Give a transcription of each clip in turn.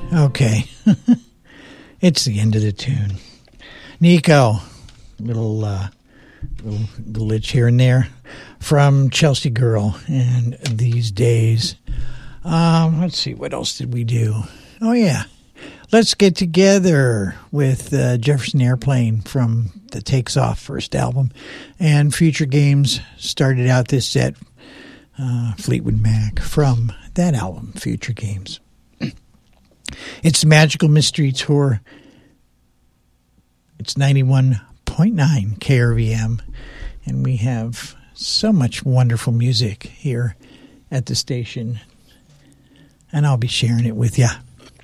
Okay. It's the end of the tune. Nico, little glitch here and there from Chelsea Girl and These Days. Let's see, what else did we do? Oh, yeah. Let's Get Together with Jefferson Airplane from the Takes Off first album. And Future Games started out this set, Fleetwood Mac, from that album, Future Games. It's the Magical Mystery Tour. It's 91.9 KRVM. And we have so much wonderful music here at the station. And I'll be sharing it with you.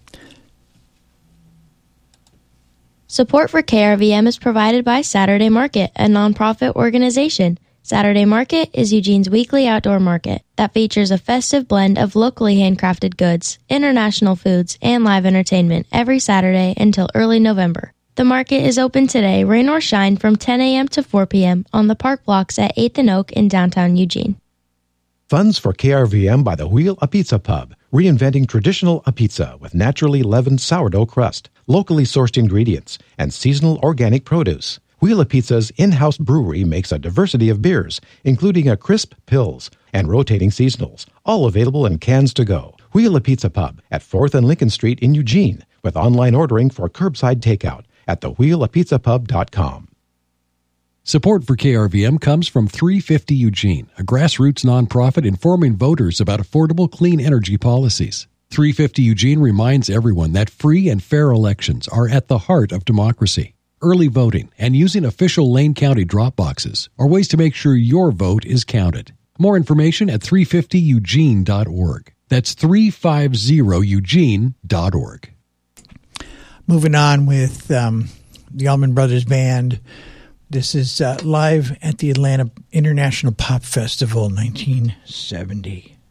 Support for KRVM is provided by Saturday Market, a nonprofit organization. Saturday Market is Eugene's weekly outdoor market that features a festive blend of locally handcrafted goods, international foods, and live entertainment every Saturday until early November. The market is open today, rain or shine, from 10 a.m. to 4 p.m. on the park blocks at 8th and Oak in downtown Eugene. Funds for KRVM by the Wheel A Pizza Pub, reinventing traditional a pizza with naturally leavened sourdough crust, locally sourced ingredients, and seasonal organic produce. Wheel A Pizza's in-house brewery makes a diversity of beers, including a crisp Pils and rotating seasonals, all available in cans to go. Wheel A Pizza Pub at 4th and Lincoln Street in Eugene, with online ordering for curbside takeout at thewheelapizzapub.com. Support for KRVM comes from 350 Eugene, a grassroots nonprofit informing voters about affordable clean energy policies. 350 Eugene reminds everyone that free and fair elections are at the heart of democracy. Early voting and using official Lane County drop boxes are ways to make sure your vote is counted. More information at 350eugene.org. That's 350eugene.org. Moving on with the Allman Brothers Band. This is live at the Atlanta International Pop Festival, 1970.